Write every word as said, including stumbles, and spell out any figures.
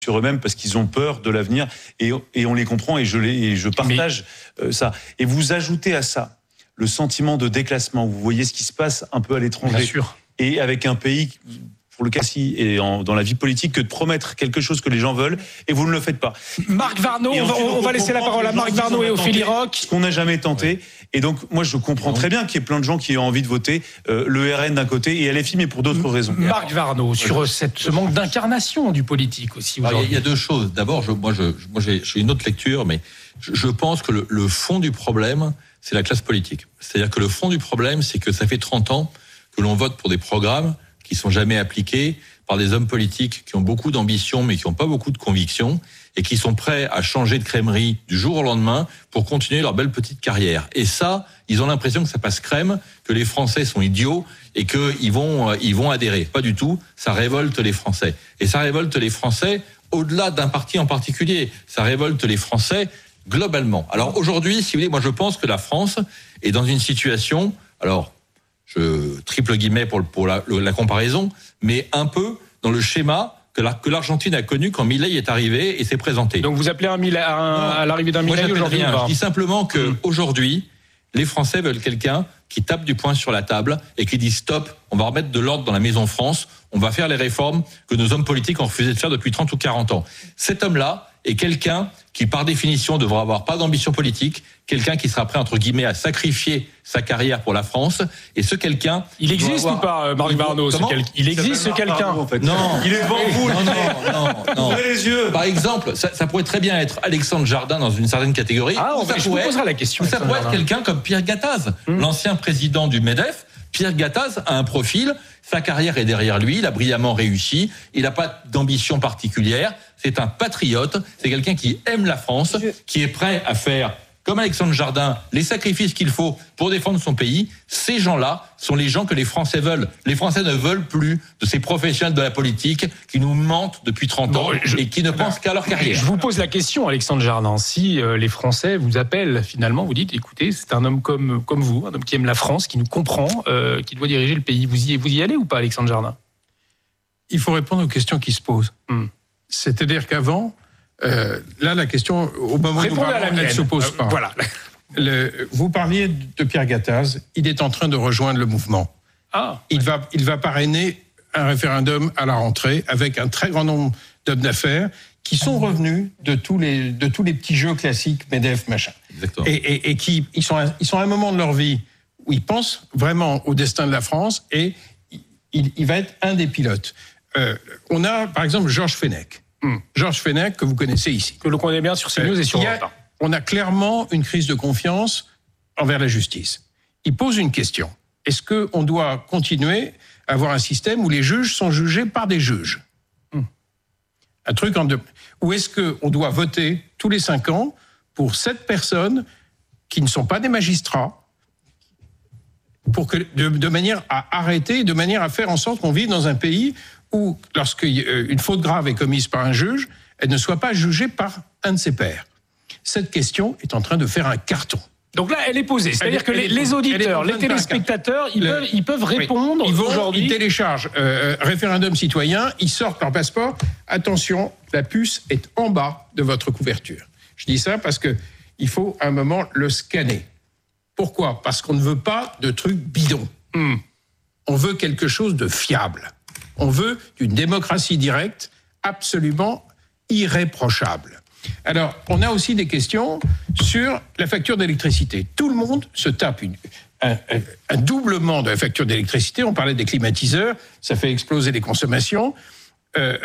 sur eux-mêmes parce qu'ils ont peur de l'avenir et, et on les comprend et je, les, et je partage Mais... euh, ça. Et vous ajoutez à ça le sentiment de déclassement. Vous voyez ce qui se passe un peu à l'étranger. Bien sûr. Et avec un pays, pour le cas ci, et en, dans la vie politique, que de promettre quelque chose que les gens veulent et vous ne le faites pas. Marc Varnaud, on va, on va laisser la parole à Marc Varnaud et Ophélie Roch. Ce qu'on n'a jamais tenté. Et donc, moi, je comprends très bien qu'il y ait plein de gens qui ont envie de voter euh, le R N d'un côté et L F I, mais pour d'autres raisons. Marc Varnaud, sur cette, ce manque d'incarnation du politique aussi. Alors, il y a deux choses. D'abord, je, moi, je, moi, j'ai, j'ai une autre lecture, mais je, je pense que le, le fond du problème, c'est la classe politique. C'est-à-dire que le fond du problème, c'est que ça fait trente ans que l'on vote pour des programmes qui sont jamais appliqués par des hommes politiques qui ont beaucoup d'ambition, mais qui n'ont pas beaucoup de conviction, et qui sont prêts à changer de crèmerie du jour au lendemain pour continuer leur belle petite carrière. Et ça, ils ont l'impression que ça passe crème, que les Français sont idiots et qu'ils vont, ils vont adhérer. Pas du tout. Ça révolte les Français. Et ça révolte les Français au-delà d'un parti en particulier. Ça révolte les Français globalement. Alors aujourd'hui, si vous voulez, moi je pense que la France est dans une situation, alors je triple guillemets pour, pour la, la comparaison, mais un peu dans le schéma que, la, que l'Argentine a connu quand Milei est arrivé et s'est présenté. Donc vous appelez un Milei, un, à l'arrivée d'un Milei aujourd'hui? Je dis simplement que mmh. aujourd'hui, les Français veulent quelqu'un qui tape du poing sur la table et qui dit stop, on va remettre de l'ordre dans la maison France, on va faire les réformes que nos hommes politiques ont refusé de faire depuis trente ou quarante ans. Cet homme-là est quelqu'un qui, par définition, ne devra avoir pas d'ambition politique, quelqu'un qui sera prêt, entre guillemets, à sacrifier sa carrière pour la France, et ce quelqu'un... Il existe avoir... ou pas, Marc Varnaud? quel... Il existe ce quelqu'un en fait. Non. Il est devant vous. Non, non, non, non. Ouvrez les yeux. Par exemple, ça, ça pourrait très bien être Alexandre Jardin dans une certaine catégorie. Ah, on va, je vous poserai la question. Ça pourrait être quelqu'un comme Pierre Gattaz, hum. l'ancien président du MEDEF. Pierre Gattaz a un profil, sa carrière est derrière lui, il a brillamment réussi, il n'a pas d'ambition particulière, c'est un patriote, c'est quelqu'un qui aime la France, Je... qui est prêt à faire, comme Alexandre Jardin, les sacrifices qu'il faut pour défendre son pays. Ces gens-là sont les gens que les Français veulent. Les Français ne veulent plus de ces professionnels de la politique qui nous mentent depuis trente ans bon, je... et qui ne pensent qu'à leur carrière. Je vous pose la question, Alexandre Jardin. Si euh, les Français vous appellent, finalement, vous dites, écoutez, c'est un homme comme, comme vous, un homme qui aime la France, qui nous comprend, euh, qui doit diriger le pays. Vous y, vous y allez ou pas, Alexandre Jardin? Il faut répondre aux questions qui se posent. Hum. C'est-à-dire qu'avant, euh, là, la question, au moment où elle ne se pose pas. Euh, voilà. Le, vous parliez de Pierre Gattaz, il est en train de rejoindre le mouvement. Ah, il, ouais. va, il va parrainer un référendum à la rentrée avec un très grand nombre d'hommes d'affaires qui sont revenus de tous les, de tous les petits jeux classiques, MEDEF, machin. Exactement. Et, et, et qui ils sont, ils sont à un moment de leur vie où ils pensent vraiment au destin de la France et il, il va être un des pilotes. Euh, on a, par exemple, Georges Fenech. Hum. Georges Fenech, que vous connaissez ici. Que l'on connaît bien sur CNews euh, et sur Europe un. On a clairement une crise de confiance envers la justice. Il pose une question. Est-ce qu'on doit continuer à avoir un système où les juges sont jugés par des juges? hum. Un truc en deux. Ou est-ce qu'on doit voter tous les cinq ans pour sept personnes qui ne sont pas des magistrats, pour que, de, de manière à arrêter, de manière à faire en sorte qu'on vive dans un pays où, lorsqu'une faute grave est commise par un juge, elle ne soit pas jugée par un de ses pairs. Cette question est en train de faire un carton. Donc là, elle est posée. C'est-à-dire que les, les auditeurs, les téléspectateurs, ils, le, peuvent, ils peuvent répondre oui, ils vont, aujourd'hui. Ils téléchargent euh, référendum citoyen, ils sortent leur passeport. Attention, la puce est en bas de votre couverture. Je dis ça parce que il faut à un moment le scanner. Pourquoi? Parce qu'on ne veut pas de trucs bidons. Hum. On veut quelque chose de fiable. On veut une démocratie directe absolument irréprochable. Alors, on a aussi des questions sur la facture d'électricité. Tout le monde se tape une, un, un doublement de la facture d'électricité. On parlait des climatiseurs, ça fait exploser les consommations. Euh,